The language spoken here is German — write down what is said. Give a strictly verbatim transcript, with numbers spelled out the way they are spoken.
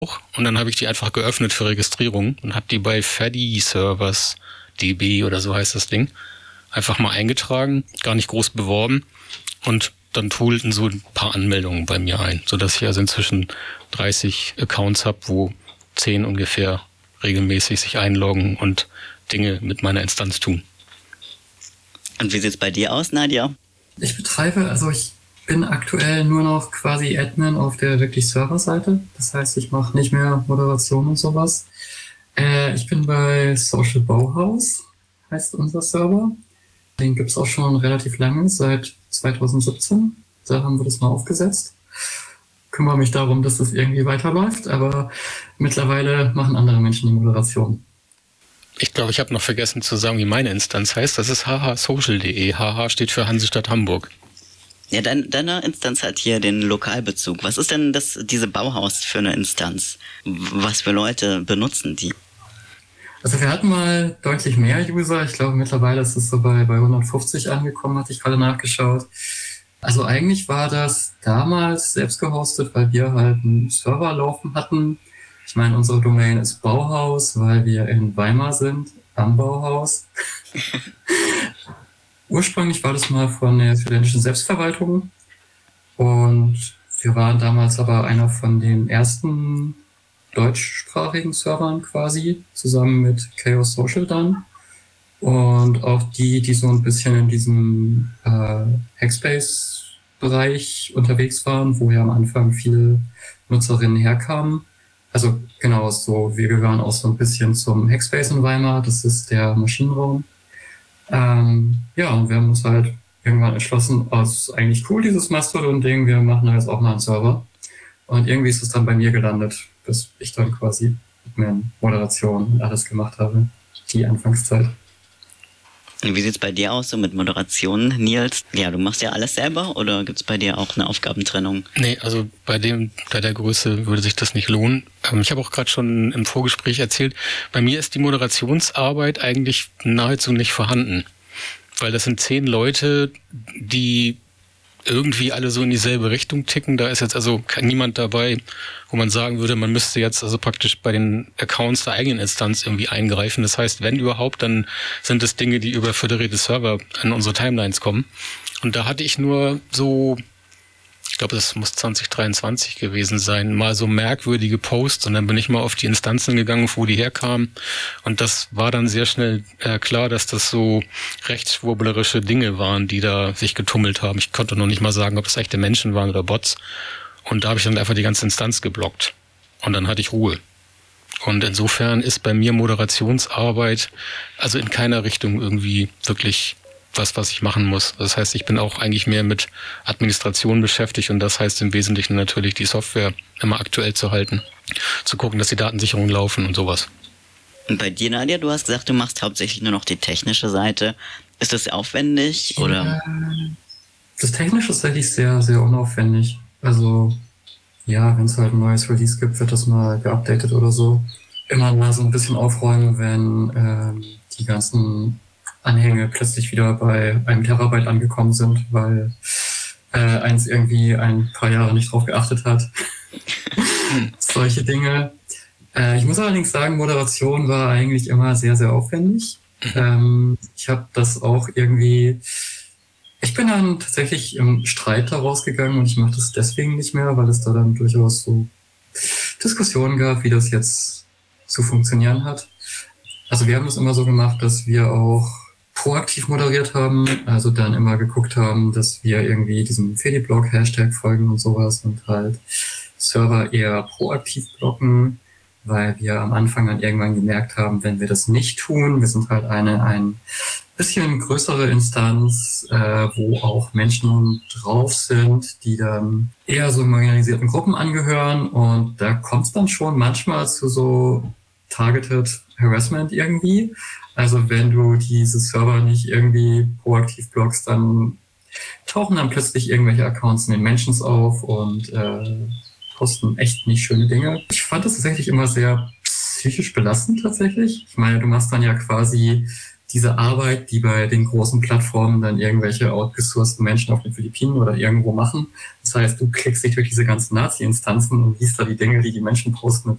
und dann habe ich die einfach geöffnet für Registrierung und habe die bei Feddy Servers D B oder so heißt das Ding einfach mal eingetragen, gar nicht groß beworben und dann trudelten so ein paar Anmeldungen bei mir ein, sodass ich also inzwischen dreißig Accounts habe, wo zehn ungefähr regelmäßig sich einloggen und Dinge mit meiner Instanz tun. Und wie sieht's bei dir aus, Nadja? Ich betreibe, also ich bin aktuell nur noch quasi Admin auf der wirklich Serverseite. Das heißt, ich mache nicht mehr Moderation und sowas. Äh, ich bin bei Social Bauhaus, heißt unser Server. Den gibt's auch schon relativ lange, seit zwanzig siebzehn. Da haben wir das mal aufgesetzt. Kümmere mich darum, dass das irgendwie weiterläuft, aber mittlerweile machen andere Menschen die Moderation. Ich glaube, ich habe noch vergessen zu sagen, wie meine Instanz heißt. Das ist h h social punkt d e. H H steht für Hansestadt Hamburg. Ja, dein, deine Instanz hat hier den Lokalbezug. Was ist denn das, diese Bauhaus für eine Instanz? Was für Leute benutzen die? Also wir hatten mal deutlich mehr User. Ich glaube, mittlerweile ist es so bei, bei hundertfünfzig angekommen, hatte ich gerade nachgeschaut. Also eigentlich war das damals selbst gehostet, weil wir halt einen Server laufen hatten. Ich meine, unsere Domain ist Bauhaus, weil wir in Weimar sind, am Bauhaus. Ursprünglich war das mal von der studentischen Selbstverwaltung und wir waren damals aber einer von den ersten deutschsprachigen Servern quasi, zusammen mit Chaos Social dann. Und auch die, die so ein bisschen in diesem äh, Hackspace-Bereich unterwegs waren, wo ja am Anfang viele Nutzerinnen herkamen. Also genau so, wir gehören auch so ein bisschen zum Hackspace in Weimar, das ist der Maschinenraum. Ähm, ja, und wir haben uns halt irgendwann entschlossen, oh, es ist eigentlich cool, dieses Mastodon-Ding, wir machen da jetzt auch mal einen Server. Und irgendwie ist es dann bei mir gelandet, bis ich dann quasi mit mir Moderation und alles gemacht habe, die Anfangszeit. Und wie sieht's bei dir aus, so mit Moderation, Nils? Ja, du machst ja alles selber oder gibt's bei dir auch eine Aufgabentrennung? Nee, also bei dem, bei der Größe würde sich das nicht lohnen. Ich habe auch gerade schon im Vorgespräch erzählt, bei mir ist die Moderationsarbeit eigentlich nahezu nicht vorhanden. Weil das sind zehn Leute, die irgendwie alle so in dieselbe Richtung ticken. Da ist jetzt also niemand dabei, wo man sagen würde, man müsste jetzt also praktisch bei den Accounts der eigenen Instanz irgendwie eingreifen. Das heißt, wenn überhaupt, dann sind es Dinge, die über föderierte Server an unsere Timelines kommen. Und da hatte ich nur so, ich glaube, das muss zwanzig dreiundzwanzig gewesen sein, mal so merkwürdige Posts und dann bin ich mal auf die Instanzen gegangen, wo die herkamen und das war dann sehr schnell äh, klar, dass das so rechtsschwurblerische Dinge waren, die da sich getummelt haben. Ich konnte noch nicht mal sagen, ob es echte Menschen waren oder Bots und da habe ich dann einfach die ganze Instanz geblockt und dann hatte ich Ruhe. Und insofern ist bei mir Moderationsarbeit also in keiner Richtung irgendwie wirklich was, was ich machen muss. Das heißt, ich bin auch eigentlich mehr mit Administration beschäftigt und das heißt im Wesentlichen natürlich die Software immer aktuell zu halten, zu gucken, dass die Datensicherungen laufen und sowas. Und bei dir, Nadja, du hast gesagt, du machst hauptsächlich nur noch die technische Seite. Ist das aufwendig oder? Das Technische ist eigentlich sehr, sehr unaufwendig. Also ja, wenn es halt ein neues Release gibt, wird das mal geupdatet oder so. Immer mal so ein bisschen aufräumen, wenn ähm, die ganzen Anhänge plötzlich wieder bei einem Terabyte angekommen sind, weil äh, eins irgendwie ein paar Jahre nicht drauf geachtet hat. Solche Dinge. Äh, ich muss allerdings sagen, Moderation war eigentlich immer sehr, sehr aufwendig. Ähm, ich habe das auch irgendwie... Ich bin dann tatsächlich im Streit daraus gegangen und ich mache das deswegen nicht mehr, weil es da dann durchaus so Diskussionen gab, wie das jetzt zu funktionieren hat. Also wir haben das immer so gemacht, dass wir auch proaktiv moderiert haben, also dann immer geguckt haben, dass wir irgendwie diesem Fediblog Hashtag folgen und sowas und halt Server eher proaktiv blocken, weil wir am Anfang dann irgendwann gemerkt haben, wenn wir das nicht tun, wir sind halt eine ein bisschen größere Instanz, äh, wo auch Menschen drauf sind, die dann eher so marginalisierten Gruppen angehören und da kommt es dann schon manchmal zu so Targeted Harassment irgendwie. Also wenn du diese Server nicht irgendwie proaktiv blockst, dann tauchen dann plötzlich irgendwelche Accounts in den Mentions auf und äh, posten echt nicht schöne Dinge. Ich fand das tatsächlich immer sehr psychisch belastend tatsächlich. Ich meine, du machst dann ja quasi diese Arbeit, die bei den großen Plattformen dann irgendwelche outgesourcten Menschen auf den Philippinen oder irgendwo machen. Das Das heißt, du klickst dich durch diese ganzen Nazi-Instanzen und liest da die Dinge, die die Menschen posten und